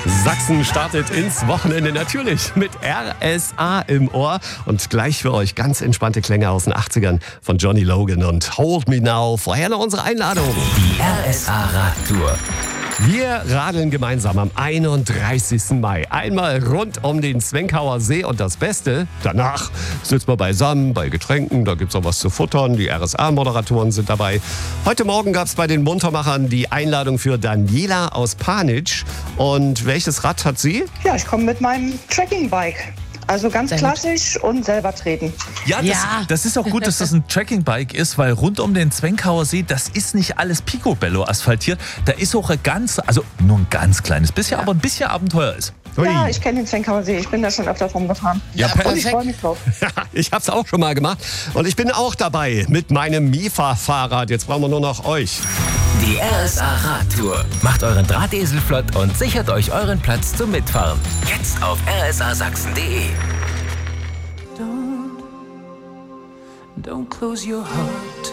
Sachsen startet ins Wochenende natürlich mit RSA im Ohr. Und gleich für euch ganz entspannte Klänge aus den 80ern von Johnny Logan und Hold Me Now. Vorher noch unsere Einladung. Die RSA-Radtour. Wir radeln gemeinsam am 31. Mai einmal rund um den Zwenkauer See und das Beste, danach sitzt man beisammen bei Getränken, da gibt's auch was zu futtern, die RSA-Moderatoren sind dabei. Heute Morgen gab's bei den Muntermachern die Einladung für Daniela aus Panitsch. Und welches Rad hat sie? Ja, ich komme mit meinem Trekkingbike. Also ganz klassisch und selber treten. Ja, das ist auch gut, dass das ein Trekkingbike ist, weil rund um den Zwenkauer See, das ist nicht alles Picobello asphaltiert. Da ist auch nur ein ganz kleines bisschen, aber ein bisschen Abenteuer ist. Hui. Ja, ich kenne den Zwenkauer See. Ich bin da schon öfter rumgefahren. Ja, Und ich freue mich drauf. Ja, ich hab's auch schon mal gemacht. Und ich bin auch dabei mit meinem Mifa-Fahrrad. Jetzt brauchen wir nur noch euch. Die RSA-Radtour. Macht euren Drahtesel flott und sichert euch euren Platz zum Mitfahren. Jetzt auf rsasachsen.de. Don't close your heart.